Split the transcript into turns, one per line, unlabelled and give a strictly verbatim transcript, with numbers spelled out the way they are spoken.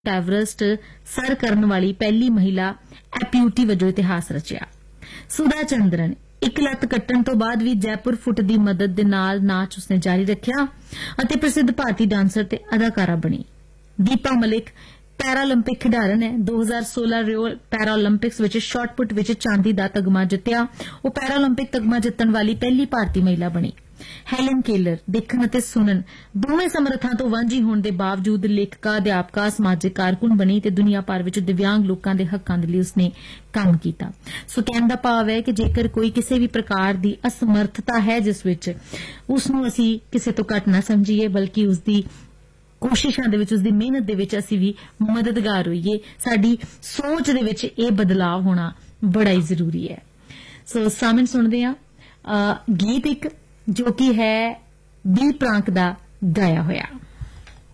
Everest sir करन वाली पहली महिला एम्पूटी वजों इतिहास रचिया। सुधा चंद्रन एक लत्त कट्टण तो बाद भी जयपुर फुट की मदद दे नाल नाच उसने जारी रखिया अते प्रसिद्ध भारतीय डांसर ते अदाकारा बनी। दीपा मलिक पैरालंपिक खिडारन है। दो हज़ार सोलह रियो पैरालंपिक्स विच शॉटपुट विच चांदी दा तगमा जित्तिया। वो पैरालंपिक तगमा जितण वाली पहली भारतीय महिला बनी। हेलन केलर देखण अते सुनन दोवें समर्थां तो वांझी होण दे बावजूद लेखिका, अध्यापका, समाजिक कारकुन बनी ते दुनिया भर विच दिव्यांग लोकां दे हक्कां दे लई उसने काम कीता। सो कहण दा भाव है कि जेकर कोई किसी भी प्रकार दी असमर्थता है जिस विच उसनूं असीं किसी तो घट ना समझीए, बल्कि उसदी कोशिशां दे विच, उसदी मेहनत दे विच असीं भी मददगार होईए। साडी सोच दे विच इह बदलाव होना बड़ा ही जरूरी है। सो सामने सुणदे आ गीत एक जो कि है बी प्रांक दा गाया होया।